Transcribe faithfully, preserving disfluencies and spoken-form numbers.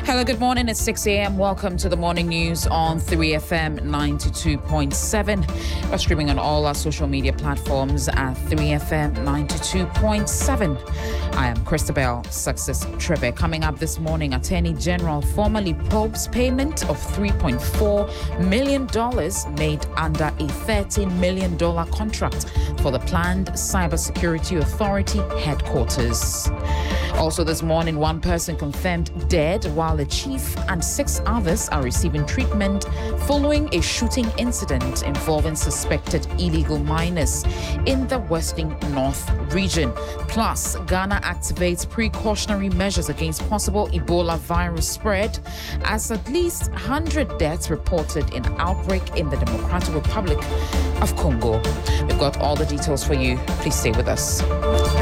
Hello, good morning. It's six a.m. Welcome to the morning news on three F M ninety-two point seven. We're streaming on all our social media platforms at three F M ninety-two point seven. I am Christabel Success Trevor. Coming up this morning, Attorney General formally probes payment of three point four million dollars made under a thirteen million dollars contract for the planned Cybersecurity Authority headquarters. Also this morning, one person confirmed dead while the chief and six others are receiving treatment following a shooting incident involving suspected illegal miners in the Western North region. Plus, Ghana activates precautionary measures against possible Ebola virus spread as at least one hundred deaths reported in outbreak in the Democratic Republic of Congo. We've got all the details for you. Please stay with us.